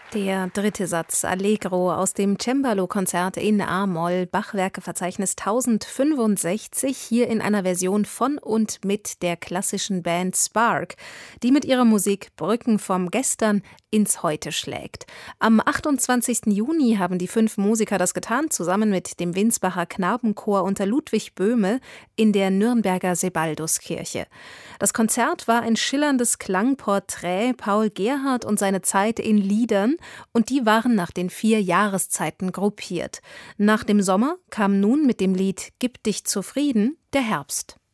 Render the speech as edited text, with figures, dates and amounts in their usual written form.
Der dritte Satz Allegro aus dem Cembalo-Konzert in a-Moll, Bachwerkeverzeichnis 1065, hier in einer Version von und mit der klassischen Band Spark, die mit ihrer Musik Brücken vom Gestern ins Heute schlägt. Am 28. Juni haben die 5 Musiker das getan, zusammen mit dem Winsbacher Knabenchor unter Ludwig Böhme in der Nürnberger Sebalduskirche. Das Konzert war ein schillerndes Klangporträt Paul Gerhardt und seine Zeit in Liedern, und die waren nach den 4 Jahreszeiten gruppiert. Nach dem Sommer kam nun mit dem Lied Gib dich zufrieden der Herbst.